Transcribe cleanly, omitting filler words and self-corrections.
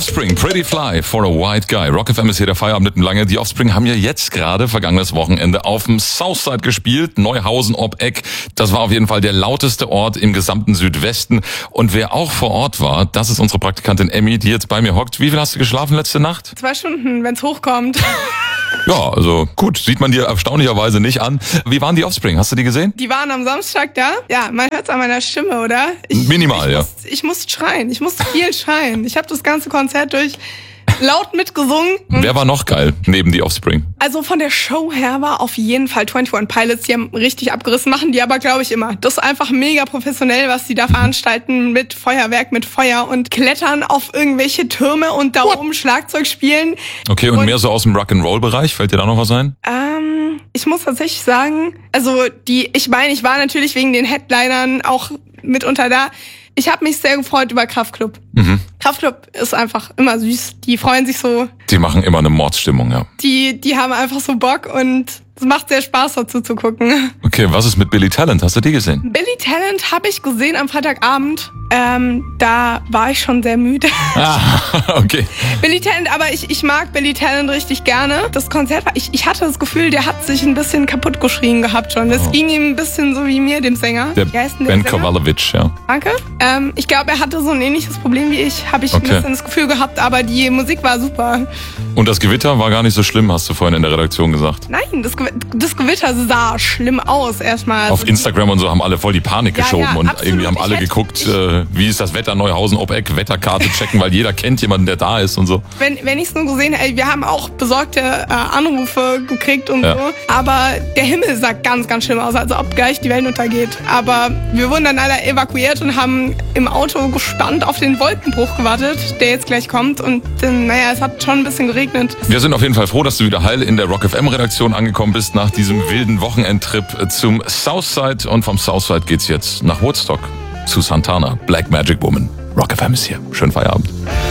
Offspring, Pretty Fly for a White Guy. Rock FM ist hier der Feierabend lange. Die Offspring haben ja jetzt gerade vergangenes Wochenende auf dem Southside gespielt. Neuhausen ob Eck. Das war auf jeden Fall der lauteste Ort im gesamten Südwesten. Und wer auch vor Ort war, das ist unsere Praktikantin Emmy, die jetzt bei mir hockt. Wie viel hast du geschlafen letzte Nacht? 2 Stunden, wenn's hochkommt. Ja, also gut, sieht man dir erstaunlicherweise nicht an. Wie waren die Offspring? Hast du die gesehen? Die waren am Samstag da. Ja, man hört's an meiner Stimme, oder? Minimal, ja. Ich musste schreien. Ich musste viel schreien. Ich habe das ganze Konzert durch laut mitgesungen. Wer war noch geil neben die Offspring? Also von der Show her war auf jeden Fall 21 Pilots. Die haben richtig abgerissen, machen die aber, glaube ich, immer. Das ist einfach mega professionell, was die da veranstalten mit Feuerwerk, mit Feuer und klettern auf irgendwelche Türme und da oben Schlagzeug spielen. Okay, und mehr so aus dem Rock'n'Roll-Bereich? Fällt dir da noch was ein? Ich muss tatsächlich sagen, also ich war natürlich wegen den Headlinern auch mitunter da. Ich habe mich sehr gefreut über Kraftklub. Kraftklub ist einfach immer süß. Die freuen sich so. Die machen immer eine Mordsstimmung, ja. Die haben einfach so Bock und es macht sehr Spaß, dazu zu gucken. Okay, was ist mit Billy Talent? Hast du die gesehen? Billy Talent habe ich gesehen am Freitagabend. Da war ich schon sehr müde. Okay. Billy Talent, aber ich mag Billy Talent richtig gerne. Das Konzert war, ich hatte das Gefühl, der hat sich ein bisschen kaputt geschrien gehabt schon. Das ging ihm ein bisschen so wie mir, dem Sänger. Der Ben Kowalewicz, ja. Danke. Ich glaube, er hatte so ein ähnliches Problem wie ich, habe ich ein bisschen das Gefühl gehabt, aber die Musik war super. Und das Gewitter war gar nicht so schlimm, hast du vorhin in der Redaktion gesagt. Nein, das Gewitter sah schlimm aus erstmal. Auf Instagram und so haben alle voll die Panik geschoben und absolut. irgendwie haben alle geguckt, wie ist das Wetter, Neuhausen ob Eck, Wetterkarte checken, weil jeder kennt jemanden, der da ist und so. Wenn ich es nur gesehen hätte, wir haben auch besorgte Anrufe gekriegt und so, aber der Himmel sah ganz, ganz schlimm aus, also ob gleich die Welt untergeht. Aber wir wurden dann alle evakuiert und haben im Auto gespannt auf den Wolkenbruch gewartet, der jetzt gleich kommt und es hat schon ein bisschen geregnet. Wir sind auf jeden Fall froh, dass du wieder heil in der Rock FM Redaktion angekommen bist nach diesem wilden Wochenendtrip zum Southside und vom Southside geht's jetzt nach Woodstock zu Santana, Black Magic Woman. Rock FM ist hier. Schönen Feierabend.